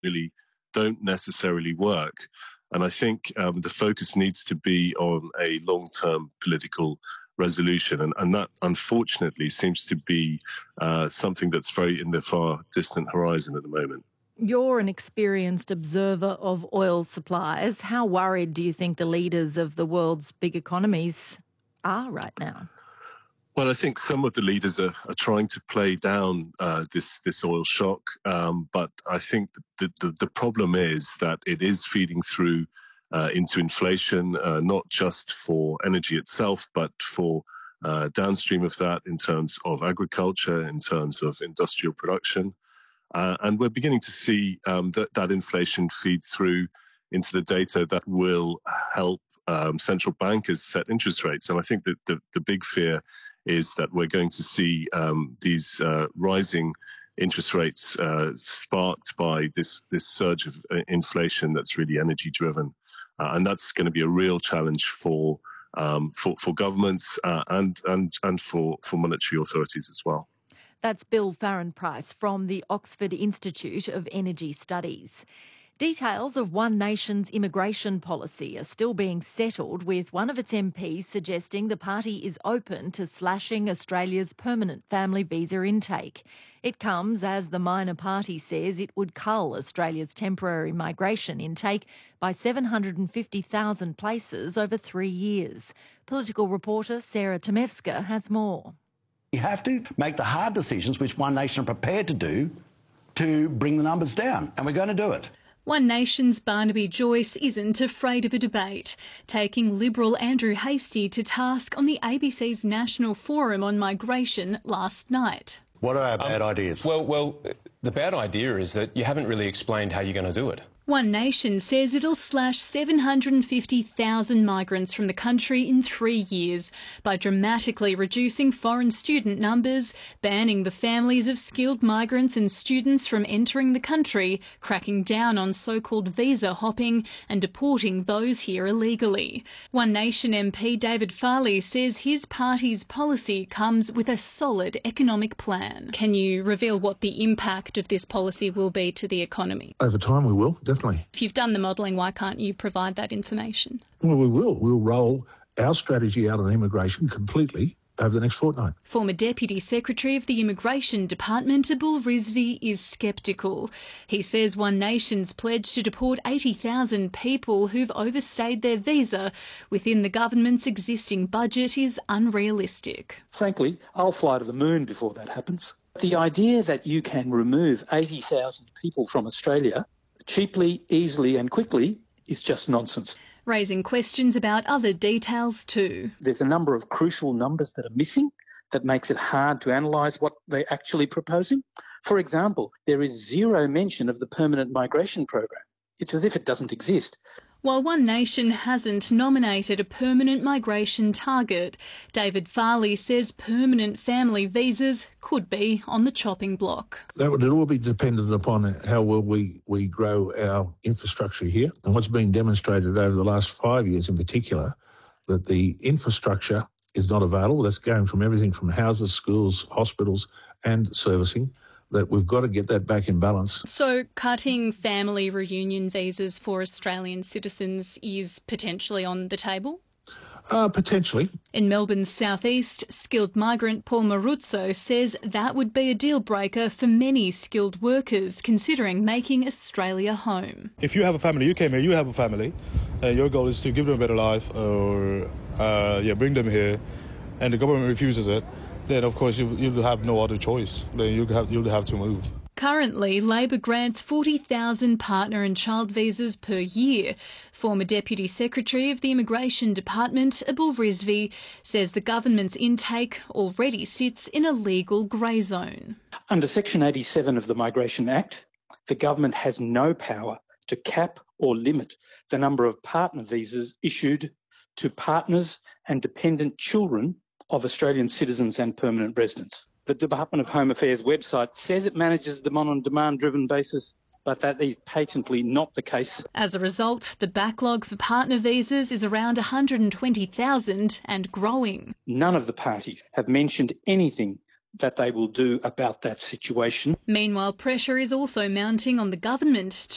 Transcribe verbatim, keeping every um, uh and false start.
really don't necessarily work. And I think um, the focus needs to be on a long-term political resolution. And, and that, unfortunately, seems to be uh, something that's very in the far distant horizon at the moment. You're an experienced observer of oil supplies. How worried do you think the leaders of the world's big economies are right now? Well, I think some of the leaders are, are trying to play down uh, this this oil shock, um, but I think the, the the problem is that it is feeding through uh, into inflation, uh, not just for energy itself, but for uh, downstream of that in terms of agriculture, in terms of industrial production, uh, and we're beginning to see um, that that inflation feed through into the data that will help um, central bankers set interest rates. And I think that the, the big fear is that we're going to see um, these uh, rising interest rates uh, sparked by this this surge of uh, inflation that's really energy driven, uh, and that's going to be a real challenge for um, for, for governments uh, and and and for, for monetary authorities as well. That's Bill Farren-Price from the Oxford Institute of Energy Studies. Details of One Nation's immigration policy are still being settled, with one of its M Ps suggesting the party is open to slashing Australia's permanent family visa intake. It comes as the minor party says it would cull Australia's temporary migration intake by seven hundred fifty thousand places over three years. Political reporter Sarah Tomevska has more. You have to make the hard decisions, which One Nation are prepared to do, to bring the numbers down, and we're going to do it. One Nation's Barnaby Joyce isn't afraid of a debate, taking Liberal Andrew Hastie to task on the A B C's National Forum on Migration last night. What are our bad um, ideas? Well, well, the bad idea is that you haven't really explained how you're going to do it. One Nation says it'll slash seven hundred fifty thousand migrants from the country in three years by dramatically reducing foreign student numbers, banning the families of skilled migrants and students from entering the country, cracking down on so-called visa hopping and deporting those here illegally. One Nation M P David Farley says his party's policy comes with a solid economic plan. Can you reveal what the impact of this policy will be to the economy? Over time we will, definitely. If you've done the modelling, why can't you provide that information? Well, we will. We'll roll our strategy out on immigration completely over the next fortnight. Former Deputy Secretary of the Immigration Department, Abul Rizvi, is sceptical. He says One Nation's pledge to deport eighty thousand people who've overstayed their visa within the government's existing budget is unrealistic. Frankly, I'll fly to the moon before that happens. The idea that you can remove eighty thousand people from Australia cheaply, easily and quickly is just nonsense. Raising questions about other details too. There's a number of crucial numbers that are missing that makes it hard to analyse what they're actually proposing. For example, there is zero mention of the permanent migration program. It's as if it doesn't exist. While One Nation hasn't nominated a permanent migration target, David Farley says permanent family visas could be on the chopping block. That would all be dependent upon how well we, we grow our infrastructure here. And what's been demonstrated over the last five years in particular, that the infrastructure is not available. That's going from everything from houses, schools, hospitals and servicing, that we've got to get that back in balance. So cutting family reunion visas for Australian citizens is potentially on the table? Uh, potentially. In Melbourne's southeast, skilled migrant Paul Maruzzo says that would be a deal breaker for many skilled workers considering making Australia home. If you have a family, you came here, you have a family, and your goal is to give them a better life or uh, yeah, bring them here, and the government refuses it, then of course you, you'll have no other choice. Then you'll have, you'll have to move. Currently, Labor grants forty thousand partner and child visas per year. Former Deputy Secretary of the Immigration Department, Abul Rizvi, says the government's intake already sits in a legal grey zone. Under Section eighty-seven of the Migration Act, the government has no power to cap or limit the number of partner visas issued to partners and dependent children of Australian citizens and permanent residents. The Department of Home Affairs website says it manages them on a demand-driven basis, but that is patently not the case. As a result, the backlog for partner visas is around one hundred twenty thousand and growing. None of the parties have mentioned anything that they will do about that situation. Meanwhile, pressure is also mounting on the government